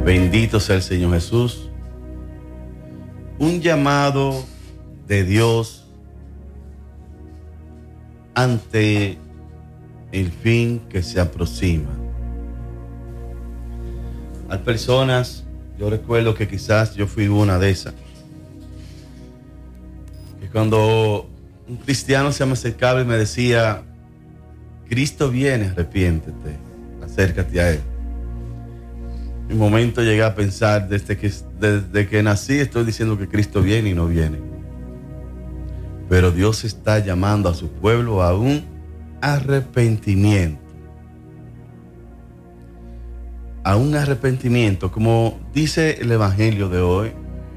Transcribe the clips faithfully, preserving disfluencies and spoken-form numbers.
Bendito sea el Señor Jesús. Un llamado de Dios ante el fin que se aproxima. Hay personas, yo recuerdo que quizás yo fui una de esas, que cuando un cristiano se me acercaba y me decía: Cristo viene, arrepiéntete, acércate a Él. En un momento llegué a pensar, desde que, desde que nací estoy diciendo que Cristo viene y no viene. Pero Dios está llamando a su pueblo a un arrepentimiento. A un arrepentimiento, como dice el Evangelio de hoy,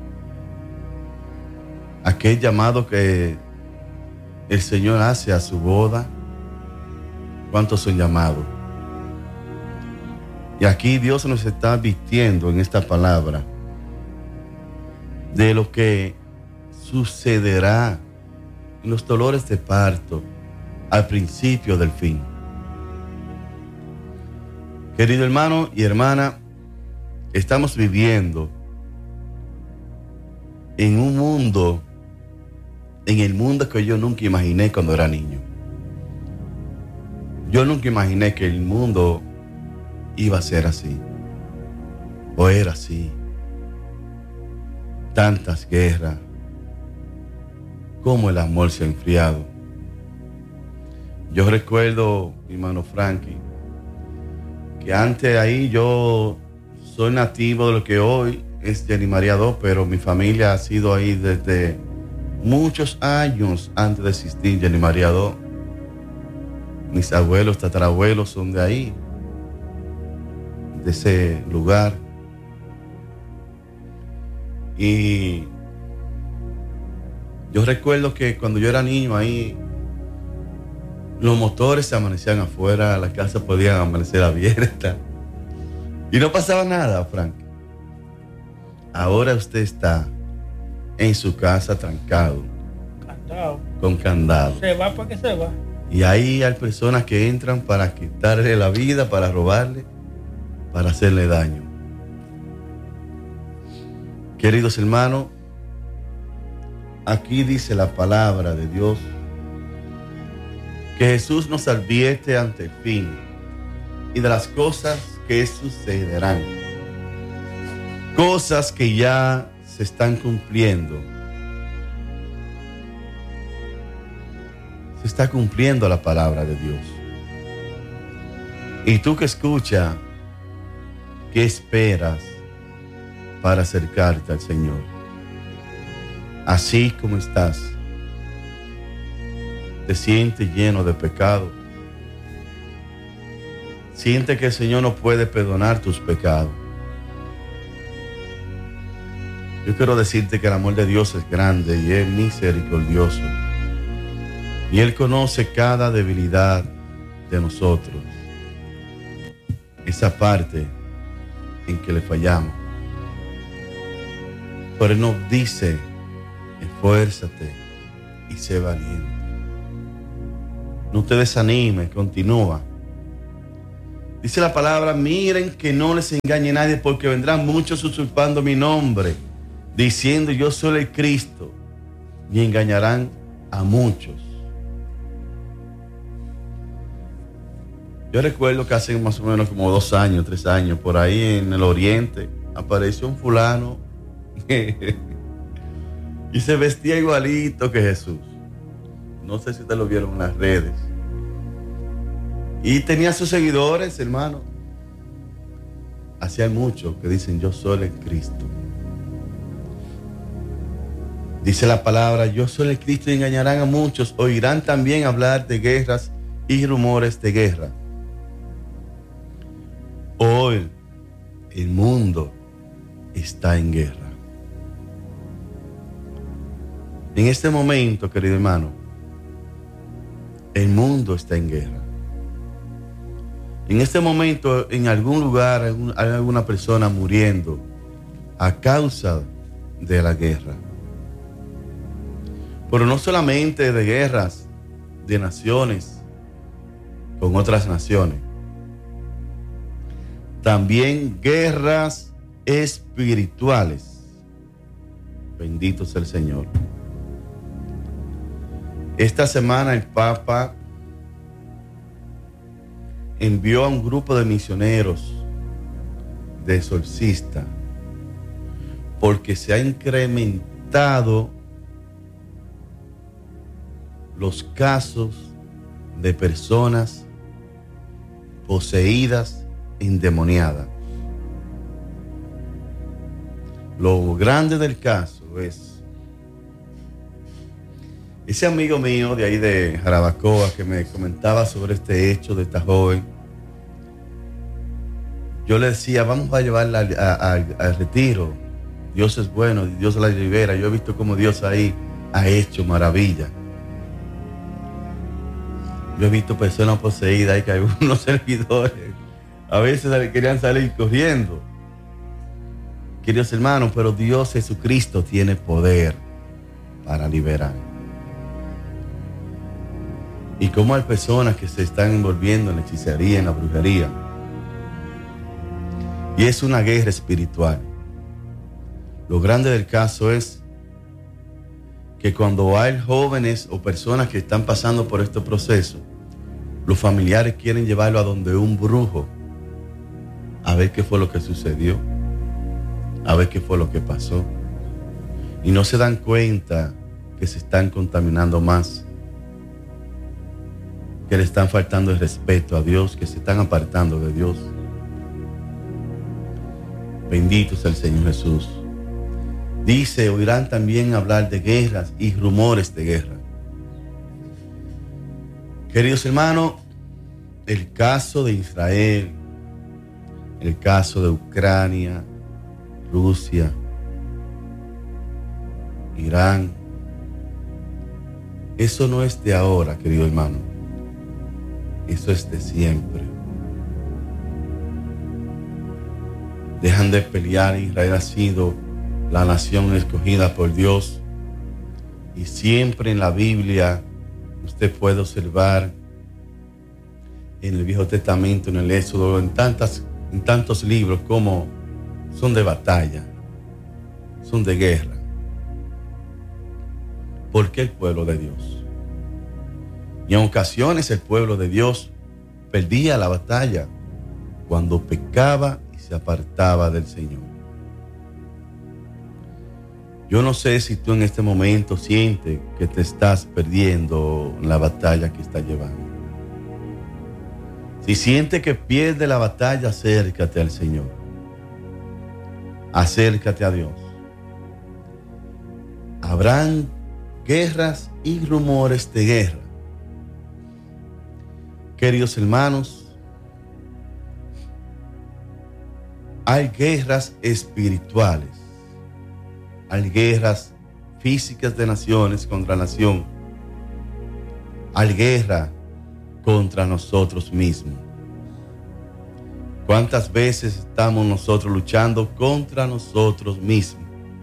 aquel llamado que el Señor hace a su boda. ¿Cuántos son llamados? Y aquí Dios nos está advirtiendo en esta palabra de lo que sucederá en los dolores de parto al principio del fin. Querido hermano y hermana, estamos viviendo en un mundo, en el mundo que yo nunca imaginé cuando era niño. Yo nunca imaginé que el mundo iba a ser así, o era así. Tantas guerras, cómo el amor se ha enfriado. Yo recuerdo, mi hermano Frankie, que antes ahí yo soy nativo de lo que hoy es Jenny María dos, pero mi familia ha sido ahí desde muchos años antes de existir Jenny María dos. Mis abuelos, tatarabuelos son de ahí, de ese lugar. Y yo recuerdo que cuando yo era niño ahí, los motores se amanecían afuera, las casas podían amanecer abiertas y no pasaba nada, Frank. Ahora usted está en su casa trancado, Candado. con candado. Se va porque se va. Y ahí hay personas que entran para quitarle la vida, para robarle, para hacerle daño. Queridos hermanos, aquí dice la palabra de Dios que Jesús nos advierte ante el fin y de las cosas que sucederán. Cosas que ya se están cumpliendo. Se está cumpliendo la palabra de Dios. Y tú que escuchas, ¿qué esperas para acercarte al Señor? Así como estás, te sientes lleno de pecado. Siente que el Señor no puede perdonar tus pecados. Yo quiero decirte que el amor de Dios es grande y es misericordioso. Y Él conoce cada debilidad de nosotros. Esa parte en que le fallamos. Pero Él nos dice: esfuérzate y sé valiente. No te desanimes, continúa. Dice la palabra: miren que no les engañe nadie, porque vendrán muchos usurpando mi nombre, diciendo yo soy el Cristo, y engañarán a muchos. Yo recuerdo que hace más o menos como dos años, tres años, por ahí en el oriente, apareció un fulano y se vestía igualito que Jesús. No sé si ustedes lo vieron en las redes. Y tenía sus seguidores, hermano. Hacía muchos que dicen yo soy el Cristo. Dice la palabra: yo soy el Cristo, y engañarán a muchos. Oirán también hablar de guerras y rumores de guerra. Hoy el mundo está en guerra. En este momento, querido hermano, el mundo está en guerra. En este momento, en algún lugar, hay alguna persona muriendo a causa de la guerra. Pero no solamente de guerras de naciones con otras naciones. También guerras espirituales. Bendito sea el Señor. Esta semana el Papa envió a un grupo de misioneros, de exorcistas, porque se ha incrementado los casos de personas poseídas, endemoniadas. Lo grande del caso es ese amigo mío de ahí de Jarabacoa que me comentaba sobre este hecho de esta joven. Yo le decía, vamos a llevarla al, a, a, al retiro. Dios es bueno, Dios la libera. Yo he visto cómo Dios ahí ha hecho maravillas. Yo he visto personas poseídas y que algunos servidores a veces querían salir corriendo. Queridos hermanos, pero Dios Jesucristo tiene poder para liberar. Y como hay personas que se están envolviendo en la hechicería, en la brujería. Y es una guerra espiritual. Lo grande del caso es que cuando hay jóvenes o personas que están pasando por este proceso, los familiares quieren llevarlo a donde un brujo, a ver qué fue lo que sucedió, a ver qué fue lo que pasó. Y no se dan cuenta que se están contaminando más, que le están faltando el respeto a Dios, que se están apartando de Dios. Bendito sea el Señor Jesús. Dice, oirán también hablar de guerras y rumores de guerra. Queridos hermanos, el caso de Israel, el caso de Ucrania, Rusia, Irán, eso no es de ahora, querido hermano. Eso es de siempre. Dejan de pelear. Israel ha sido la nación escogida por Dios. Y siempre en la Biblia usted puede observar, en el Viejo Testamento, en el Éxodo, en, tantas, en tantos libros, como son de batalla, son de guerra. ¿Por qué el pueblo de Dios? Y en ocasiones el pueblo de Dios perdía la batalla cuando pecaba y se apartaba del Señor. Yo no sé si tú en este momento sientes que te estás perdiendo la batalla que estás llevando. Si sientes que pierdes la batalla, acércate al Señor. Acércate a Dios. Habrán guerras y rumores de guerra. Queridos hermanos, hay guerras espirituales, hay guerras físicas de naciones contra nación, hay guerra contra nosotros mismos. ¿Cuántas veces estamos nosotros luchando contra nosotros mismos?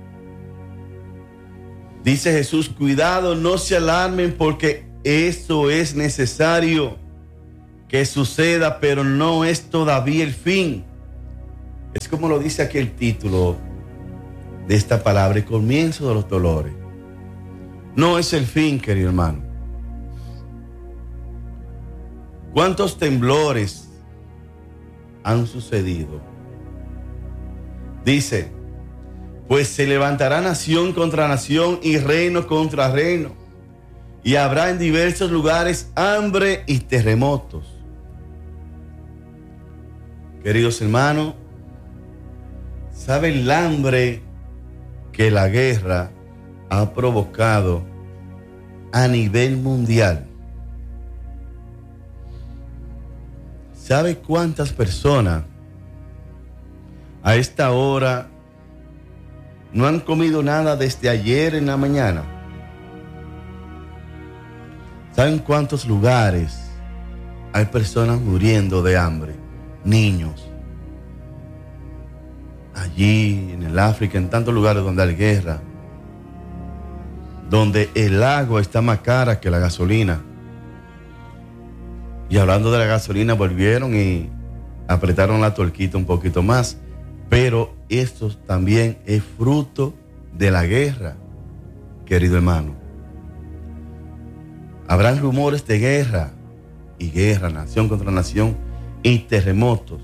Dice Jesús, cuidado, no se alarmen porque eso es necesario que suceda, pero no es todavía el fin. Es como lo dice aquí el título de esta palabra, el comienzo de los dolores. No es el fin, querido hermano. ¿Cuántos temblores han sucedido? Dice, pues se levantará nación contra nación y reino contra reino, y habrá en diversos lugares hambre y terremotos. Queridos hermanos, ¿saben el hambre que la guerra ha provocado a nivel mundial? ¿Sabe cuántas personas a esta hora no han comido nada desde ayer en la mañana? ¿Saben cuántos lugares hay personas muriendo de hambre? Niños. Allí en el África, en tantos lugares donde hay guerra, donde el agua está más cara que la gasolina. Y hablando de la gasolina, volvieron y apretaron la tuerquita un poquito más. Pero esto también es fruto de la guerra, querido hermano. Habrán rumores de guerra y guerra, nación contra nación y terremotos.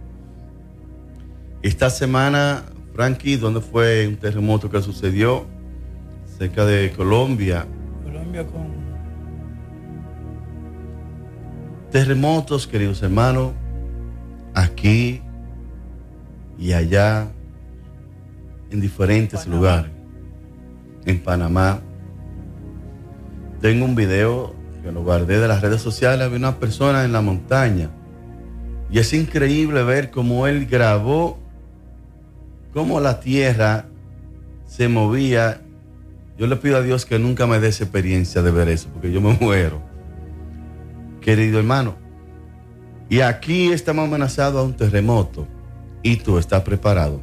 Esta semana, Frankie, ¿dónde fue un terremoto que sucedió? Cerca de Colombia. Colombia con... Terremotos, queridos hermanos, aquí y allá, en diferentes Panamá. lugares. En Panamá. Tengo un video que lo guardé de las redes sociales. Había una persona en la montaña. Y es increíble ver cómo él grabó cómo la tierra se movía. Yo le pido a Dios que nunca me dé esa experiencia de ver eso, porque yo me muero. Querido hermano, y aquí estamos amenazados a un terremoto. ¿Y tú estás preparado?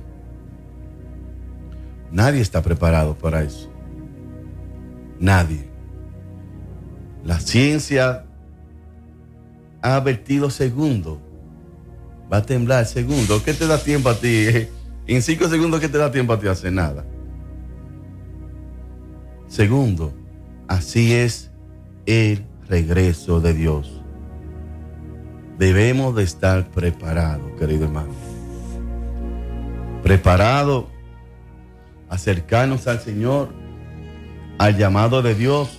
Nadie está preparado para eso. Nadie. La ciencia ha advertido segundo. Va a temblar segundo. ¿Qué te da tiempo a ti? En cinco segundos, ¿qué te da tiempo a ti a hacer nada? Segundo, así es el regreso de Dios. Debemos de estar preparados, querido hermano. Preparados, acercarnos al Señor, al llamado de Dios.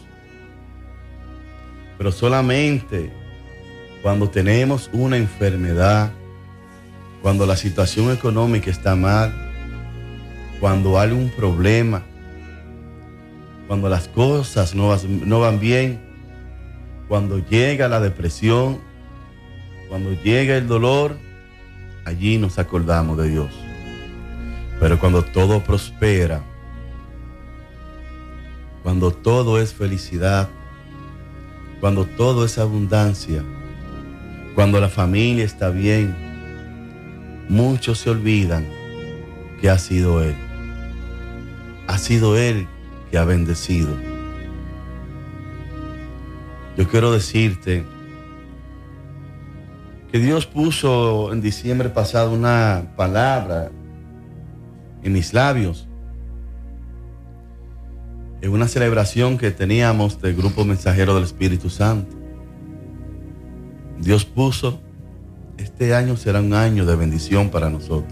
Pero solamente cuando tenemos una enfermedad, cuando la situación económica está mal, cuando hay un problema, cuando las cosas no, no van bien, cuando llega la depresión, cuando llega el dolor, allí nos acordamos de Dios. Pero cuando todo prospera, cuando todo es felicidad, cuando todo es abundancia, cuando la familia está bien, muchos se olvidan que ha sido Él. Ha sido Él que ha bendecido. Yo quiero decirte que Dios puso en diciembre pasado una palabra en mis labios, en una celebración que teníamos del Grupo Mensajero del Espíritu Santo. Dios puso, este año será un año de bendición para nosotros.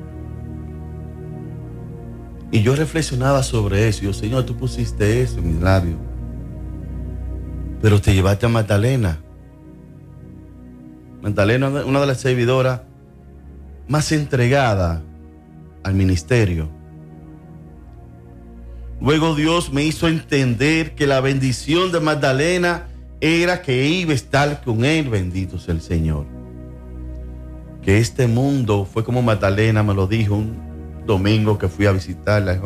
Y yo reflexionaba sobre eso. Y yo, Señor, tú pusiste eso en mis labios, pero te llevaste a Magdalena. Magdalena, una de las servidoras más entregadas al ministerio. Luego Dios me hizo entender que la bendición de Magdalena era que iba a estar con Él, bendito sea el Señor. Que este mundo fue como Magdalena me lo dijo un domingo que fui a visitarla.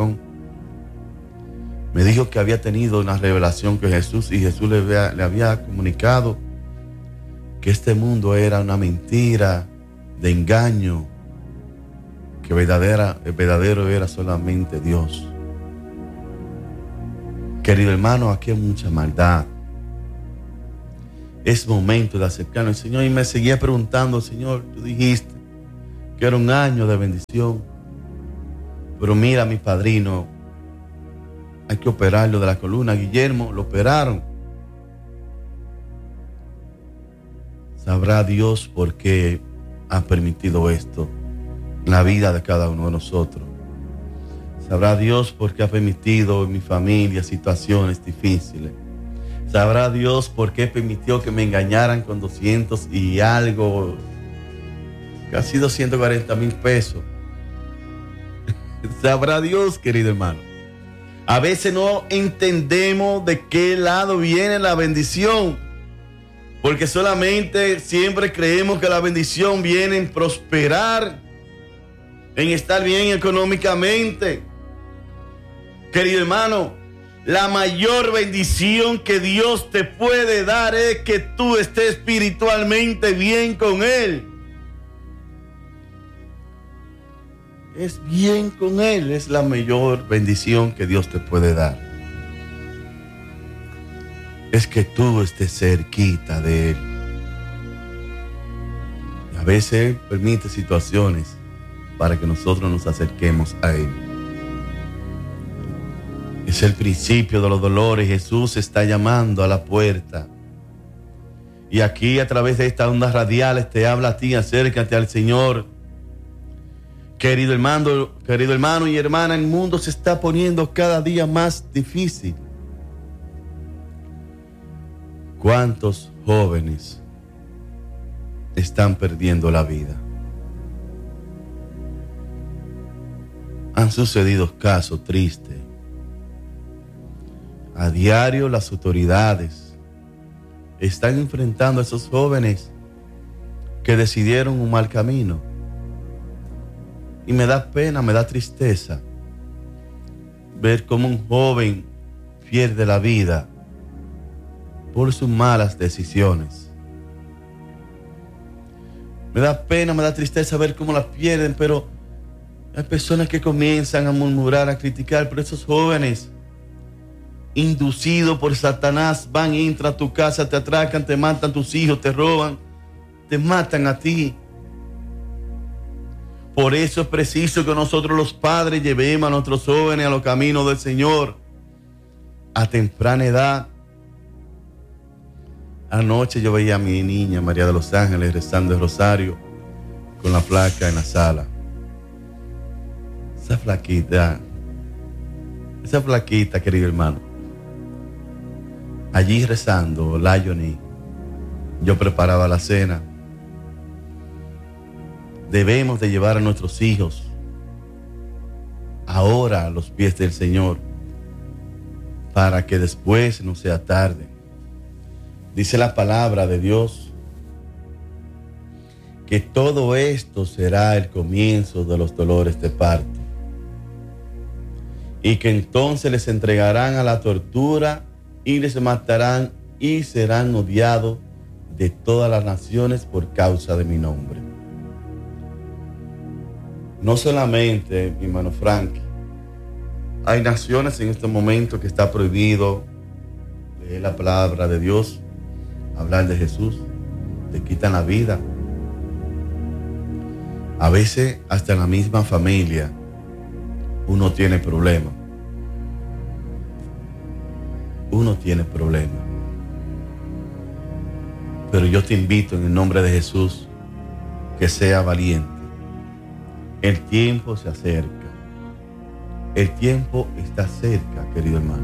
Me dijo que había tenido una revelación que Jesús y Jesús le había, le había comunicado que este mundo era una mentira de engaño, que verdadera, el verdadero era solamente Dios. Querido hermano, aquí hay mucha maldad. Es momento de acercarnos al Señor. Y me seguía preguntando, Señor, tú dijiste que era un año de bendición, pero mira, mi padrino, hay que operarlo de la columna. Guillermo, lo operaron. Sabrá Dios por qué ha permitido esto en la vida de cada uno de nosotros. Sabrá Dios por qué ha permitido en mi familia situaciones difíciles. Sabrá Dios por qué permitió que me engañaran con doscientos y algo, casi doscientos cuarenta mil pesos. Sabrá Dios, querido hermano. A veces no entendemos de qué lado viene la bendición, porque solamente siempre creemos que la bendición viene en prosperar, en estar bien económicamente. Querido hermano, la mayor bendición que Dios te puede dar es que tú estés espiritualmente bien con Él. Es bien con Él, es la mayor bendición que Dios te puede dar. Es que tú estés cerquita de Él. Y a veces permite situaciones para que nosotros nos acerquemos a Él. Es el principio de los dolores. Jesús está llamando a la puerta. Y aquí, a través de estas ondas radiales, te habla a ti, acércate al Señor. Querido hermano, querido hermano y hermana, el mundo se está poniendo cada día más difícil. ¿Cuántos jóvenes están perdiendo la vida? Han sucedido casos tristes. A diario las autoridades están enfrentando a esos jóvenes que decidieron un mal camino. Y me da pena, me da tristeza ver cómo un joven pierde la vida por sus malas decisiones. Me da pena, me da tristeza ver cómo la pierden, pero hay personas que comienzan a murmurar, a criticar, pero esos jóvenes, inducidos por Satanás, van, entran a tu casa, te atracan, te matan tus hijos, te roban, te matan a ti. Por eso es preciso que nosotros los padres llevemos a nuestros jóvenes a los caminos del Señor a temprana edad. Anoche yo veía a mi niña María de los Ángeles rezando el rosario con la placa en la sala. Esa flaquita, esa flaquita, querido hermano, allí rezando, Lioni, yo preparaba la cena. Debemos de llevar a nuestros hijos ahora a los pies del Señor para que después no sea tarde. Dice la palabra de Dios que todo esto será el comienzo de los dolores de parto y que entonces les entregarán a la tortura y les matarán y serán odiados de todas las naciones por causa de mi nombre. No solamente, mi hermano Frank, hay naciones en este momento que está prohibido leer la palabra de Dios, hablar de Jesús, te quitan la vida. A veces hasta en la misma familia uno tiene problemas. Uno tiene problemas. Pero yo te invito en el nombre de Jesús que sea valiente. El tiempo se acerca. El tiempo está cerca, querido hermano.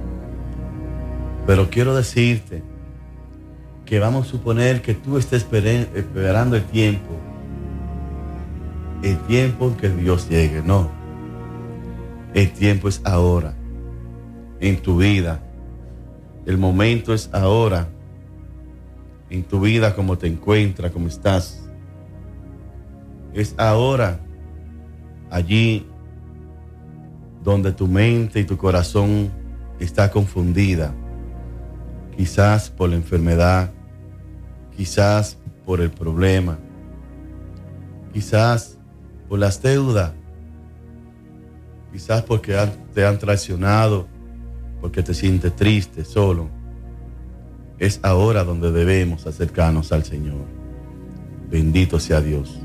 Pero quiero decirte que vamos a suponer que tú estés esperando el tiempo. El tiempo en que Dios llegue. No. El tiempo es ahora. En tu vida. El momento es ahora. En tu vida, cómo te encuentras, cómo estás. Es ahora. Allí donde tu mente y tu corazón está confundida, quizás por la enfermedad, quizás por el problema, quizás por las deudas, quizás porque te han traicionado, porque te sientes triste, solo. Es ahora donde debemos acercarnos al Señor. Bendito sea Dios.